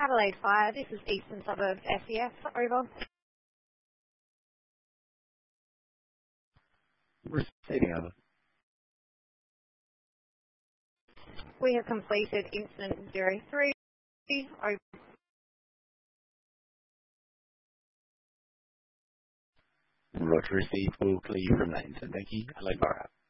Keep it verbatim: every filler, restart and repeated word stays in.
Adelaide Fire, this is Eastern Suburbs S E S, over. Receiving over. We have completed incident zero three, over. Roger received will clear from that incident. Thank you. Adelaide Fire.